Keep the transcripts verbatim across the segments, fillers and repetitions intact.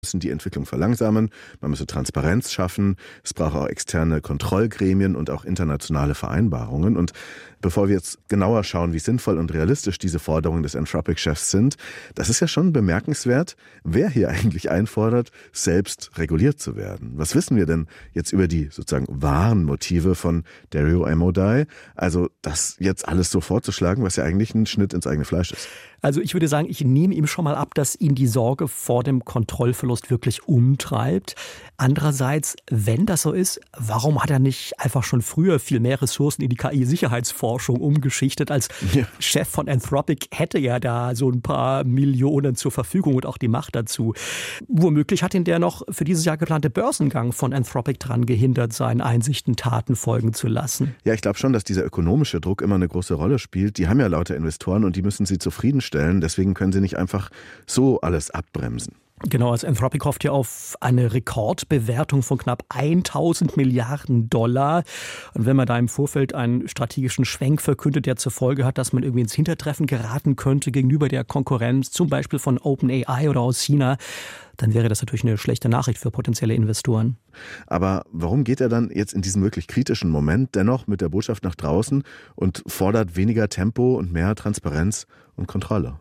müssen die Entwicklung verlangsamen, man müsse Transparenz schaffen, es braucht auch externe Kontrollgremien und auch internationale Vereinbarungen. Und bevor wir jetzt genauer schauen, wie sinnvoll und realistisch diese Forderungen des Anthropic-Chefs sind, das ist ja schon bemerkenswert, wer hier eigentlich einfordert, selbst reguliert zu werden. Was wissen wir denn jetzt über die sozusagen wahren Motive von Dario Amodei? Also das jetzt alles so vorzuschlagen, was ja eigentlich ein Schnitt ins eigene Fleisch ist. Also ich würde sagen, ich nehme ihm schon mal ab, dass ihn die Sorge vor dem Kontrollverlust wirklich umtreibt. Andererseits, wenn das so ist, warum hat er nicht einfach schon früher viel mehr Ressourcen in die K I-Sicherheitsforschung umgeschichtet? Als ja. Chef von Anthropic hätte er da so ein paar Millionen zur Verfügung und auch die Macht dazu. Womöglich hat ihn der noch für dieses Jahr geplante Börsengang von Anthropic daran gehindert, seinen Einsichten Taten folgen zu lassen. Ja, ich glaube schon, dass dieser ökonomische Druck immer eine große Rolle spielt. Die haben ja lauter Investoren und die müssen sie zufriedenstellen. Deswegen können sie nicht einfach so alles abbremsen. Genau, also Anthropic hofft ja auf eine Rekordbewertung von knapp tausend Milliarden Dollar. Und wenn man da im Vorfeld einen strategischen Schwenk verkündet, der zur Folge hat, dass man irgendwie ins Hintertreffen geraten könnte gegenüber der Konkurrenz, zum Beispiel von OpenAI oder aus China, dann wäre das natürlich eine schlechte Nachricht für potenzielle Investoren. Aber warum geht er dann jetzt in diesem wirklich kritischen Moment dennoch mit der Botschaft nach draußen und fordert weniger Tempo und mehr Transparenz und Kontrolle?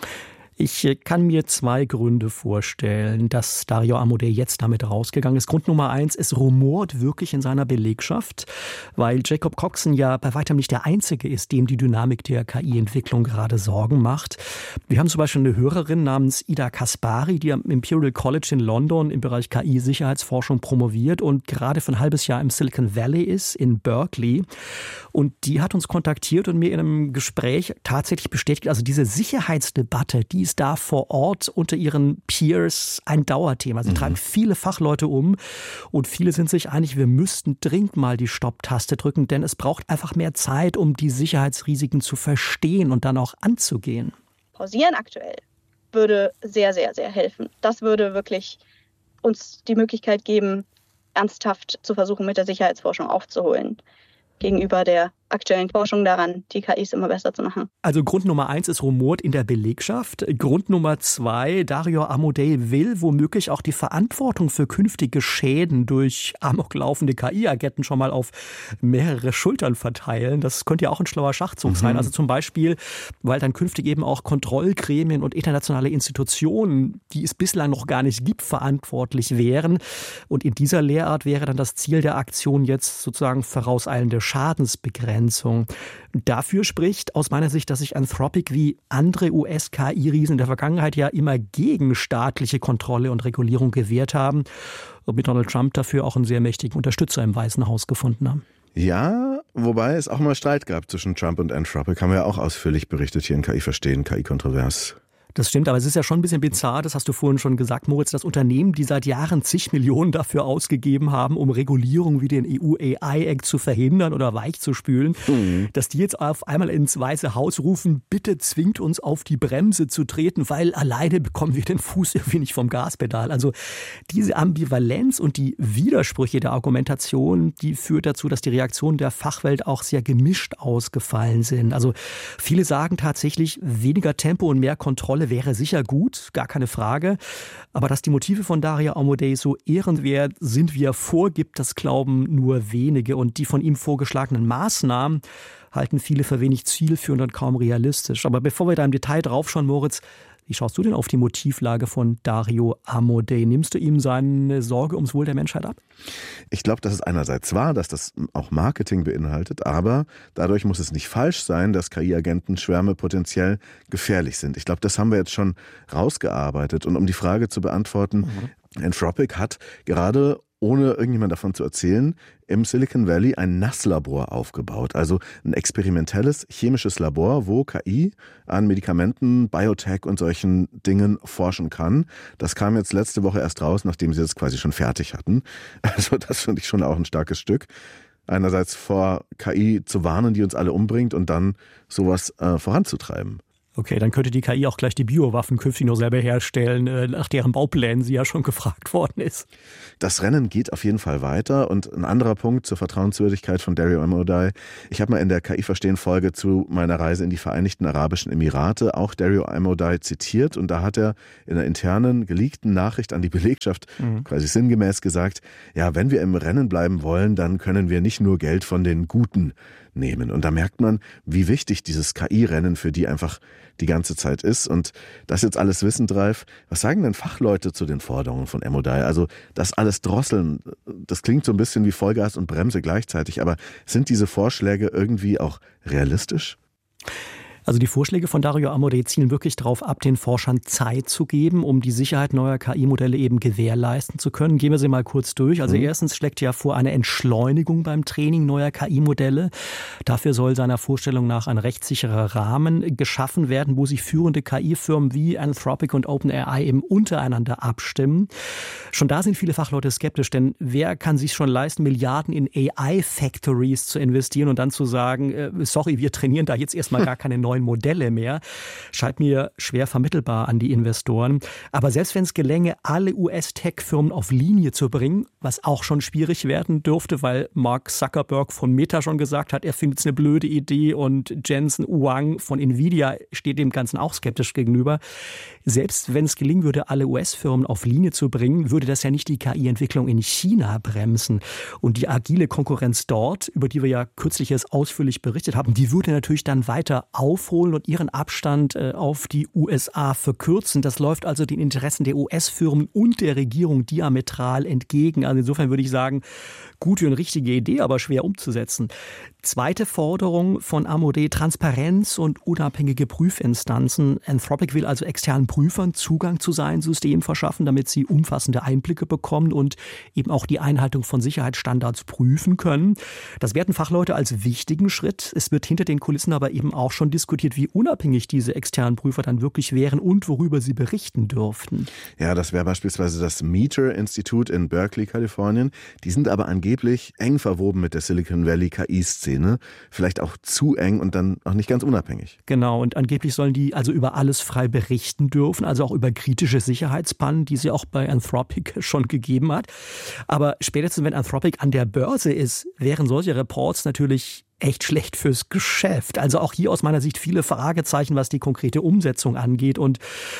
Ich kann mir zwei Gründe vorstellen, dass Dario Amodei jetzt damit rausgegangen ist. Grund Nummer eins, es rumort wirklich in seiner Belegschaft, weil Jacob Coxon ja bei weitem nicht der Einzige ist, dem die Dynamik der K I-Entwicklung gerade Sorgen macht. Wir haben zum Beispiel eine Hörerin namens Ida Kaspari, die am Imperial College in London im Bereich K I-Sicherheitsforschung promoviert und gerade für ein halbes Jahr im Silicon Valley ist, in Berkeley. Und die hat uns kontaktiert und mir in einem Gespräch tatsächlich bestätigt, also diese Sicherheitsdebatte, die ist da vor Ort unter ihren Peers ein Dauerthema. Sie mhm. treiben viele Fachleute um und viele sind sich einig, wir müssten dringend mal die Stopp-Taste drücken, denn es braucht einfach mehr Zeit, um die Sicherheitsrisiken zu verstehen und dann auch anzugehen. Pausieren aktuell würde sehr, sehr, sehr helfen. Das würde wirklich uns die Möglichkeit geben, ernsthaft zu versuchen, mit der Sicherheitsforschung aufzuholen gegenüber der aktuellen Forschung daran, die K Is immer besser zu machen. Also Grund Nummer eins ist rumort in der Belegschaft. Grund Nummer zwei, Dario Amodei will womöglich auch die Verantwortung für künftige Schäden durch amoklaufende K I-Agenten schon mal auf mehrere Schultern verteilen. Das könnte ja auch ein schlauer Schachzug mhm. sein. Also zum Beispiel, weil dann künftig eben auch Kontrollgremien und internationale Institutionen, die es bislang noch gar nicht gibt, verantwortlich wären. Und in dieser Lehrart wäre dann das Ziel der Aktion jetzt sozusagen vorauseilende Schadensbegrenzung. Dafür spricht aus meiner Sicht, dass sich Anthropic wie andere U S-K I-Riesen in der Vergangenheit ja immer gegen staatliche Kontrolle und Regulierung gewehrt haben und mit Donald Trump dafür auch einen sehr mächtigen Unterstützer im Weißen Haus gefunden haben. Ja, wobei es auch mal Streit gab zwischen Trump und Anthropic, haben wir ja auch ausführlich berichtet hier in K I Verstehen, K I-Kontrovers. Das stimmt, aber es ist ja schon ein bisschen bizarr, das hast du vorhin schon gesagt, Moritz, dass Unternehmen, die seit Jahren zig Millionen dafür ausgegeben haben, um Regulierung wie den E U-A I-Act zu verhindern oder weichzuspülen, mhm. dass die jetzt auf einmal ins Weiße Haus rufen, bitte zwingt uns auf die Bremse zu treten, weil alleine bekommen wir den Fuß irgendwie nicht vom Gaspedal. Also diese Ambivalenz und die Widersprüche der Argumentation, die führt dazu, dass die Reaktionen der Fachwelt auch sehr gemischt ausgefallen sind. Also viele sagen tatsächlich, weniger Tempo und mehr Kontrolle wäre sicher gut, gar keine Frage. Aber dass die Motive von Dario Amodei so ehrenwert sind, wie er vorgibt, das glauben nur wenige. Und die von ihm vorgeschlagenen Maßnahmen halten viele für wenig zielführend und kaum realistisch. Aber bevor wir da im Detail draufschauen, Moritz, wie schaust du denn auf die Motivlage von Dario Amodei? Nimmst du ihm seine Sorge ums Wohl der Menschheit ab? Ich glaube, dass es einerseits wahr, dass das auch Marketing beinhaltet, aber dadurch muss es nicht falsch sein, dass K I-Agentenschwärme potenziell gefährlich sind. Ich glaube, das haben wir jetzt schon rausgearbeitet. Und um die Frage zu beantworten, mhm. Anthropic hat gerade, ohne irgendjemand davon zu erzählen, im Silicon Valley ein Nasslabor aufgebaut. Also ein experimentelles chemisches Labor, wo K I an Medikamenten, Biotech und solchen Dingen forschen kann. Das kam jetzt letzte Woche erst raus, nachdem sie das quasi schon fertig hatten. Also das finde ich schon auch ein starkes Stück. Einerseits vor K I zu warnen, die uns alle umbringt und dann sowas äh, voranzutreiben. Okay, dann könnte die K I auch gleich die Biowaffen künftig noch selber herstellen, nach deren Bauplänen sie ja schon gefragt worden ist. Das Rennen geht auf jeden Fall weiter. Und ein anderer Punkt zur Vertrauenswürdigkeit von Dario Amodei. Ich habe mal in der K I-Verstehen-Folge zu meiner Reise in die Vereinigten Arabischen Emirate auch Dario Amodei zitiert. Und da hat er in einer internen, geleakten Nachricht an die Belegschaft mhm. quasi sinngemäß gesagt, ja, wenn wir im Rennen bleiben wollen, dann können wir nicht nur Geld von den Guten nehmen. Und da merkt man, wie wichtig dieses K I-Rennen für die einfach die ganze Zeit ist. Und das jetzt alles wissend, Ralf, was sagen denn Fachleute zu den Forderungen von Amodei? Also das alles drosseln, das klingt so ein bisschen wie Vollgas und Bremse gleichzeitig, aber sind diese Vorschläge irgendwie auch realistisch? Also die Vorschläge von Dario Amodei zielen wirklich darauf ab, den Forschern Zeit zu geben, um die Sicherheit neuer K I-Modelle eben gewährleisten zu können. Gehen wir sie mal kurz durch. Also mhm. erstens schlägt er vor eine Entschleunigung beim Training neuer K I-Modelle. Dafür soll seiner Vorstellung nach ein rechtssicherer Rahmen geschaffen werden, wo sich führende K I-Firmen wie Anthropic und OpenAI eben untereinander abstimmen. Schon da sind viele Fachleute skeptisch, denn wer kann sich schon leisten, Milliarden in A I-Factories zu investieren und dann zu sagen, äh, sorry, wir trainieren da jetzt erstmal gar keine neuen Modelle mehr, scheint mir schwer vermittelbar an die Investoren. Aber selbst wenn es gelänge, alle U S-Tech-Firmen auf Linie zu bringen, was auch schon schwierig werden dürfte, weil Mark Zuckerberg von Meta schon gesagt hat, er findet es eine blöde Idee und Jensen Huang von Nvidia steht dem Ganzen auch skeptisch gegenüber. Selbst wenn es gelingen würde, alle U S-Firmen auf Linie zu bringen, würde das ja nicht die K I-Entwicklung in China bremsen. Und die agile Konkurrenz dort, über die wir ja kürzlich jetzt ausführlich berichtet haben, die würde natürlich dann weiter aufholen und ihren Abstand auf die U S A verkürzen. Das läuft also den Interessen der U S-Firmen und der Regierung diametral entgegen. Also insofern würde ich sagen, gute und richtige Idee, aber schwer umzusetzen. Zweite Forderung von Amodei, Transparenz und unabhängige Prüfinstanzen. Anthropic will also externen Prüfern Zugang zu seinen Systemen verschaffen, damit sie umfassende Einblicke bekommen und eben auch die Einhaltung von Sicherheitsstandards prüfen können. Das werten Fachleute als wichtigen Schritt. Es wird hinter den Kulissen aber eben auch schon diskutiert, wie unabhängig diese externen Prüfer dann wirklich wären und worüber sie berichten dürften. Ja, das wäre beispielsweise das Meter-Institut in Berkeley, Kalifornien. Die sind aber angeblich eng verwoben mit der Silicon Valley K I-Szene. Vielleicht auch zu eng und dann auch nicht ganz unabhängig. Genau, und angeblich sollen die also über alles frei berichten dürfen, also auch über kritische Sicherheitspannen, die es ja auch bei Anthropic schon gegeben hat. Aber spätestens, wenn Anthropic an der Börse ist, wären solche Reports natürlich echt schlecht fürs Geschäft. Also auch hier aus meiner Sicht viele Fragezeichen, was die konkrete Umsetzung angeht. Und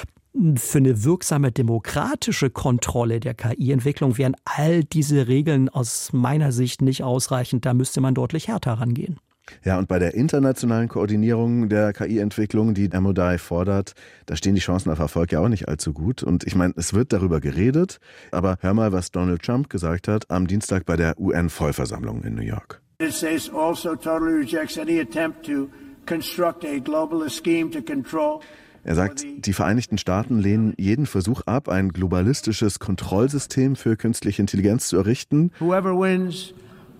für eine wirksame demokratische Kontrolle der K I-Entwicklung wären all diese Regeln aus meiner Sicht nicht ausreichend. Da müsste man deutlich härter rangehen. Ja, und bei der internationalen Koordinierung der K I-Entwicklung, die Amodei fordert, da stehen die Chancen auf Erfolg ja auch nicht allzu gut. Und ich meine, es wird darüber geredet, aber hör mal, was Donald Trump gesagt hat am Dienstag bei der U N-Vollversammlung in New York. The United States also totally rejects any attempt to construct a globalist scheme to control. Er sagt, die Vereinigten Staaten lehnen jeden Versuch ab, ein globalistisches Kontrollsystem für künstliche Intelligenz zu errichten. Whoever wins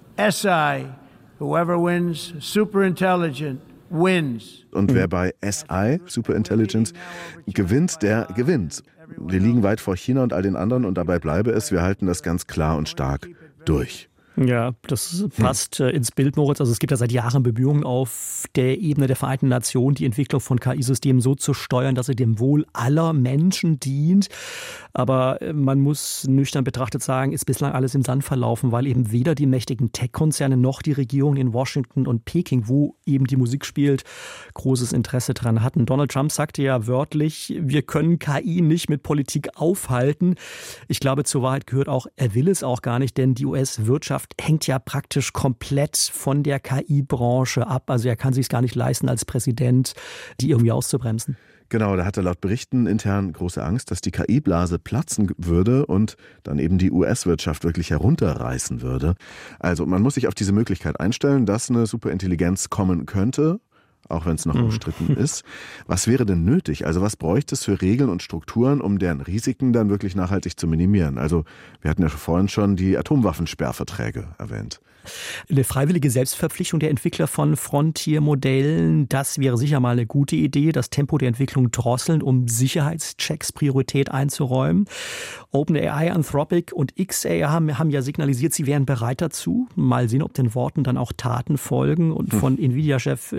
S I, whoever wins superintelligent, wins. Und wer bei S I, Superintelligence, gewinnt, der gewinnt. Wir liegen weit vor China und all den anderen und dabei bleibe es, wir halten das ganz klar und stark durch. Ja, das passt äh, ins Bild, Moritz. Also es gibt ja seit Jahren Bemühungen auf der Ebene der Vereinten Nationen, die Entwicklung von K I-Systemen so zu steuern, dass sie dem Wohl aller Menschen dient. Aber man muss nüchtern betrachtet sagen, ist bislang alles im Sand verlaufen, weil eben weder die mächtigen Tech-Konzerne noch die Regierungen in Washington und Peking, wo eben die Musik spielt, großes Interesse dran hatten. Donald Trump sagte ja wörtlich, wir können K I nicht mit Politik aufhalten. Ich glaube, zur Wahrheit gehört auch, er will es auch gar nicht, denn die U S-Wirtschaft hängt ja praktisch komplett von der K I-Branche ab. Also er kann sich es gar nicht leisten, als Präsident die irgendwie auszubremsen. Genau, da hat er laut Berichten intern große Angst, dass die K I-Blase platzen würde und dann eben die U S-Wirtschaft wirklich herunterreißen würde. Also man muss sich auf diese Möglichkeit einstellen, dass eine Superintelligenz kommen könnte, auch wenn es noch umstritten ist. Was wäre denn nötig? Also was bräuchte es für Regeln und Strukturen, um deren Risiken dann wirklich nachhaltig zu minimieren? Also wir hatten ja vorhin schon die Atomwaffensperrverträge erwähnt. Eine freiwillige Selbstverpflichtung der Entwickler von Frontier-Modellen, das wäre sicher mal eine gute Idee, das Tempo der Entwicklung drosseln, um Sicherheitschecks Priorität einzuräumen. OpenAI, Anthropic und X A I haben, haben ja signalisiert, sie wären bereit dazu. Mal sehen, ob den Worten dann auch Taten folgen. Und von Nvidia-Chef Jensen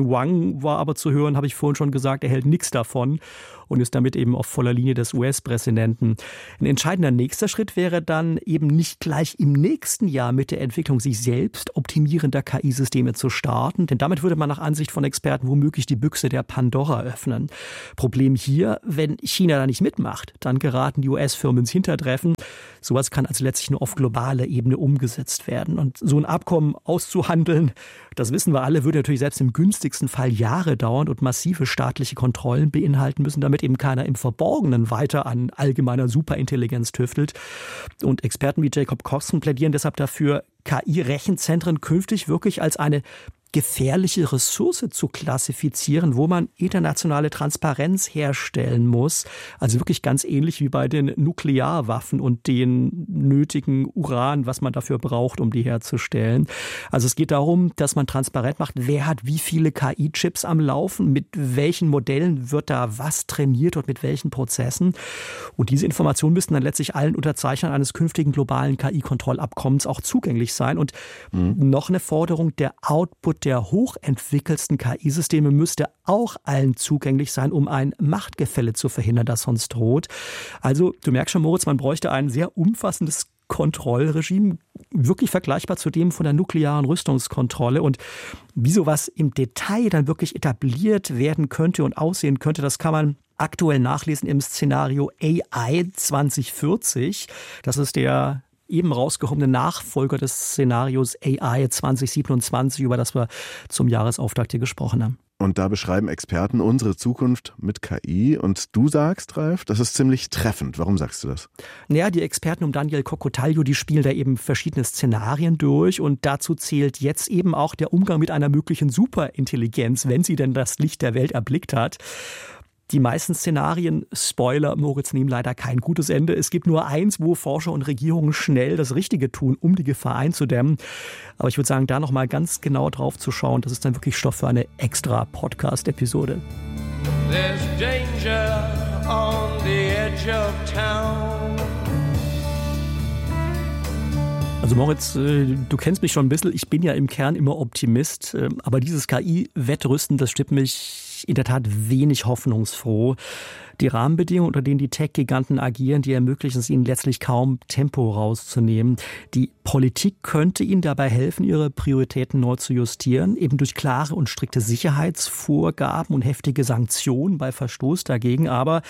Wang war aber zu hören, habe ich vorhin schon gesagt, er hält nichts davon und ist damit eben auf voller Linie des U S-Präsidenten. Ein entscheidender nächster Schritt wäre dann eben nicht gleich im nächsten Jahr mit der Entwicklung sich selbst optimierender K I-Systeme zu starten, denn damit würde man nach Ansicht von Experten womöglich die Büchse der Pandora öffnen. Problem hier, wenn China da nicht mitmacht, dann geraten die U S-Firmen ins Hintertreffen. Sowas kann also letztlich nur auf globaler Ebene umgesetzt werden. Und so ein Abkommen auszuhandeln, das wissen wir alle, würde natürlich selbst im günstigsten Fall Jahre dauern und massive staatliche Kontrollen beinhalten müssen, damit eben keiner im Verborgenen weiter an allgemeiner Superintelligenz tüftelt. Und Experten wie Jacob Coxon plädieren deshalb dafür, K I-Rechenzentren künftig wirklich als eine gefährliche Ressource zu klassifizieren, wo man internationale Transparenz herstellen muss. Also wirklich ganz ähnlich wie bei den Nuklearwaffen und den nötigen Uran, was man dafür braucht, um die herzustellen. Also es geht darum, dass man transparent macht, wer hat wie viele K I-Chips am Laufen, mit welchen Modellen wird da was trainiert und mit welchen Prozessen. Und diese Informationen müssten dann letztlich allen Unterzeichnern eines künftigen globalen K I-Kontrollabkommens auch zugänglich sein. Und mhm. noch eine Forderung, der Output der hochentwickelsten K I-Systeme müsste auch allen zugänglich sein, um ein Machtgefälle zu verhindern, das sonst droht. Also du merkst schon, Moritz, man bräuchte ein sehr umfassendes Kontrollregime, wirklich vergleichbar zu dem von der nuklearen Rüstungskontrolle. Und wie sowas im Detail dann wirklich etabliert werden könnte und aussehen könnte, das kann man aktuell nachlesen im Szenario A I zwanzig vierzig. Das ist der eben rausgekommene Nachfolger des Szenarios A I zwanzig siebenundzwanzig, über das wir zum Jahresauftakt hier gesprochen haben. Und da beschreiben Experten unsere Zukunft mit K I. Und du sagst, Ralf, das ist ziemlich treffend. Warum sagst du das? Naja, die Experten um Daniel Kokotaglio, die spielen da eben verschiedene Szenarien durch. Und dazu zählt jetzt eben auch der Umgang mit einer möglichen Superintelligenz, wenn sie denn das Licht der Welt erblickt hat. Die meisten Szenarien, Spoiler, Moritz, nehmen leider kein gutes Ende. Es gibt nur eins, wo Forscher und Regierungen schnell das Richtige tun, um die Gefahr einzudämmen. Aber ich würde sagen, da noch mal ganz genau drauf zu schauen, das ist dann wirklich Stoff für eine extra Podcast-Episode. There's danger on the edge of town. Also Moritz, du kennst mich schon ein bisschen. Ich bin ja im Kern immer Optimist. Aber dieses K I-Wettrüsten, das stimmt mich in der Tat wenig hoffnungsfroh. Die Rahmenbedingungen, unter denen die Tech-Giganten agieren, die ermöglichen es ihnen letztlich kaum, Tempo rauszunehmen. Die Politik könnte ihnen dabei helfen, ihre Prioritäten neu zu justieren, eben durch klare und strikte Sicherheitsvorgaben und heftige Sanktionen bei Verstoß dagegen. Aber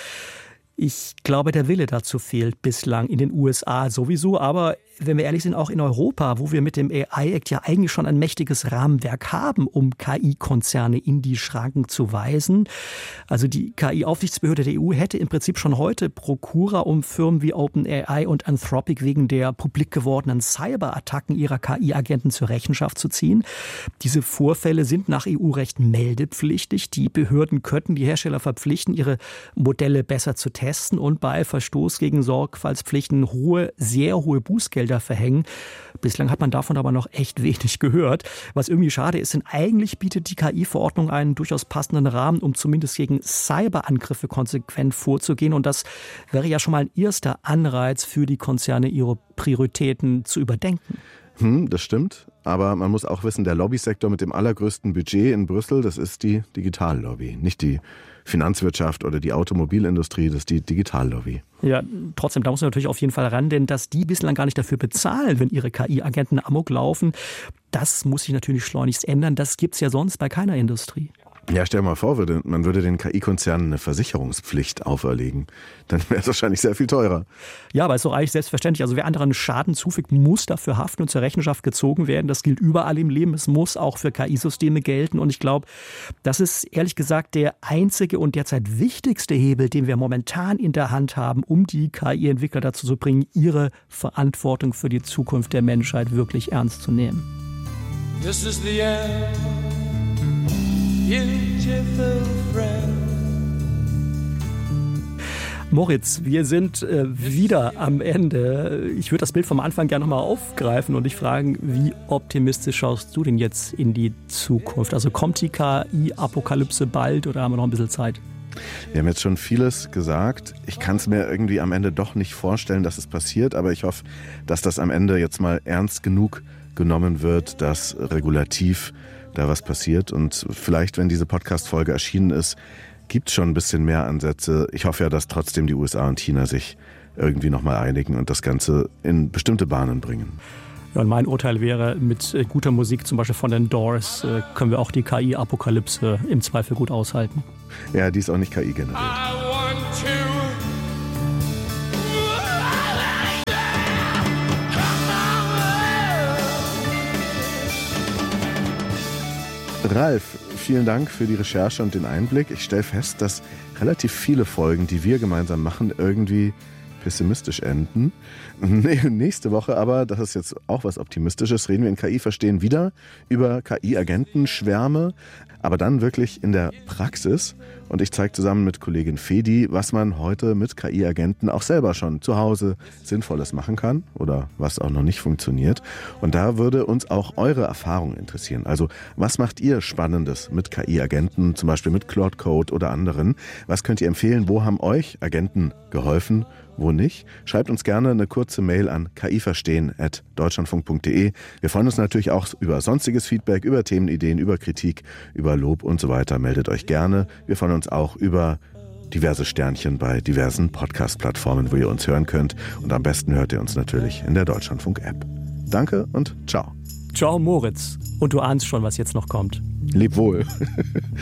ich glaube, der Wille dazu fehlt bislang in den U S A sowieso, aber wenn wir ehrlich sind, auch in Europa, wo wir mit dem A I-Act ja eigentlich schon ein mächtiges Rahmenwerk haben, um K I-Konzerne in die Schranken zu weisen. Also die K I-Aufsichtsbehörde der E U hätte im Prinzip schon heute Prokura, um Firmen wie OpenAI und Anthropic wegen der publik gewordenen Cyberattacken ihrer K I-Agenten zur Rechenschaft zu ziehen. Diese Vorfälle sind nach E U-Recht meldepflichtig. Die Behörden könnten die Hersteller verpflichten, ihre Modelle besser zu testen und bei Verstoß gegen Sorgfaltspflichten hohe, sehr hohe Bußgelder verhängen. Bislang hat man davon aber noch echt wenig gehört. Was irgendwie schade ist, denn eigentlich bietet die K I-Verordnung einen durchaus passenden Rahmen, um zumindest gegen Cyberangriffe konsequent vorzugehen. Und das wäre ja schon mal ein erster Anreiz für die Konzerne, ihre Prioritäten zu überdenken. Hm, das stimmt. Aber man muss auch wissen, der Lobbysektor mit dem allergrößten Budget in Brüssel, das ist die Digitallobby, nicht die Finanzwirtschaft oder die Automobilindustrie, das ist die Digitallobby. Ja, trotzdem, da muss man natürlich auf jeden Fall ran, denn dass die bislang gar nicht dafür bezahlen, wenn ihre K I-Agenten amok laufen, das muss sich natürlich schleunigst ändern. Das gibt's ja sonst bei keiner Industrie. Ja, stell dir mal vor, würde, man würde den K I-Konzernen eine Versicherungspflicht auferlegen. Dann wäre es wahrscheinlich sehr viel teurer. Ja, aber ist doch eigentlich selbstverständlich. Also wer anderen Schaden zufügt, muss dafür haften und zur Rechenschaft gezogen werden. Das gilt überall im Leben. Es muss auch für K I-Systeme gelten. Und ich glaube, das ist ehrlich gesagt der einzige und derzeit wichtigste Hebel, den wir momentan in der Hand haben, um die K I-Entwickler dazu zu bringen, ihre Verantwortung für die Zukunft der Menschheit wirklich ernst zu nehmen. This is the end. Beautiful friend. Moritz, wir sind äh, wieder am Ende. Ich würde das Bild vom Anfang gerne nochmal aufgreifen und dich fragen, wie optimistisch schaust du denn jetzt in die Zukunft? Also kommt die K I-Apokalypse bald oder haben wir noch ein bisschen Zeit? Wir haben jetzt schon vieles gesagt. Ich kann es mir irgendwie am Ende doch nicht vorstellen, dass es passiert, aber ich hoffe, dass das am Ende jetzt mal ernst genug genommen wird, dass regulativ da was passiert. Und vielleicht, wenn diese Podcast-Folge erschienen ist, gibt es schon ein bisschen mehr Ansätze. Ich hoffe ja, dass trotzdem die U S A und China sich irgendwie nochmal einigen und das Ganze in bestimmte Bahnen bringen. Ja, und mein Urteil wäre, mit guter Musik, zum Beispiel von den Doors, können wir auch die K I-Apokalypse im Zweifel gut aushalten. Ja, die ist auch nicht K I generiert. Ralf, vielen Dank für die Recherche und den Einblick. Ich stelle fest, dass relativ viele Folgen, die wir gemeinsam machen, irgendwie pessimistisch enden. Nächste Woche aber, das ist jetzt auch was Optimistisches, reden wir in K I verstehen wieder über K I-Agentenschwärme, aber dann wirklich in der Praxis. Und ich zeige zusammen mit Kollegin Fedi, was man heute mit K I-Agenten auch selber schon zu Hause Sinnvolles machen kann oder was auch noch nicht funktioniert. Und da würde uns auch eure Erfahrung interessieren. Also was macht ihr Spannendes mit K I-Agenten, zum Beispiel mit Claude Code oder anderen? Was könnt ihr empfehlen? Wo haben euch Agenten geholfen? Wo nicht? Schreibt uns gerne eine kurze Mail an kiverstehen at deutschlandfunk punkt de. Wir freuen uns natürlich auch über sonstiges Feedback, über Themenideen, über Kritik, über Lob und so weiter. Meldet euch gerne. Wir freuen uns auch über diverse Sternchen bei diversen Podcast-Plattformen, wo ihr uns hören könnt. Und am besten hört ihr uns natürlich in der Deutschlandfunk-App. Danke und ciao. Ciao, Moritz. Und du ahnst schon, was jetzt noch kommt. Leb wohl.